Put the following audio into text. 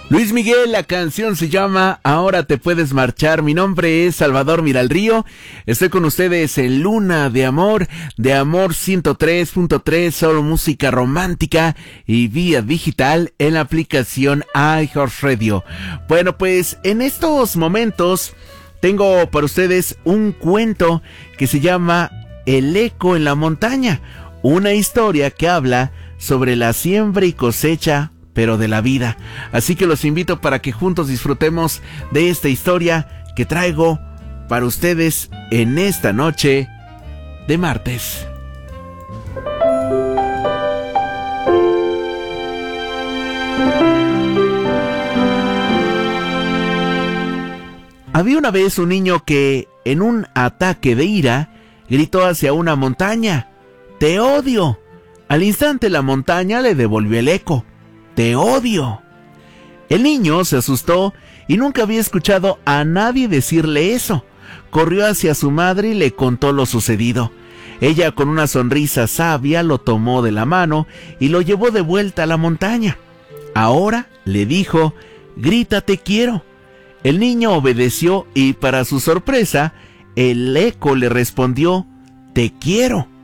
Luis Miguel, la canción se llama Ahora te puedes marchar. Mi nombre es Salvador Miralrío. Estoy con ustedes en Luna de Amor 103.3, solo música romántica y vía digital en la aplicación iHeartRadio. Bueno, pues en estos momentos tengo para ustedes un cuento que se llama El eco en la montaña. Una historia que habla sobre la siembra y cosecha, pero de la vida. Así que los invito para que juntos disfrutemos de esta historia que traigo para ustedes en esta noche de martes. Había una vez un niño que, en un ataque de ira, gritó hacia una montaña: ¡Te odio! Al instante la montaña le devolvió el eco: ¡Te odio! El niño se asustó y nunca había escuchado a nadie decirle eso. Corrió hacia su madre y le contó lo sucedido. Ella, con una sonrisa sabia, lo tomó de la mano y lo llevó de vuelta a la montaña. Ahora, le dijo, grita te quiero. El niño obedeció y, para su sorpresa, el eco le respondió: te quiero.